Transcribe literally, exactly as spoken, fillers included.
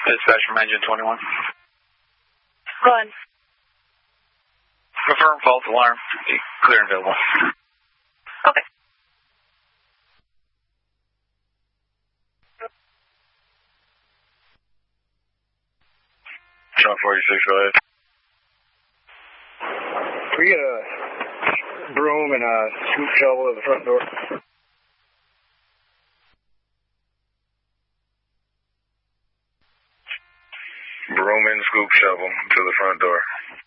Dispatch from engine twenty-one. Run. Confirm false alarm. Clear and available. Okay. Sean forty-six, go ahead. Can we get a broom and a scoop shovel at the front door? Broom and scoop shovel to the front door.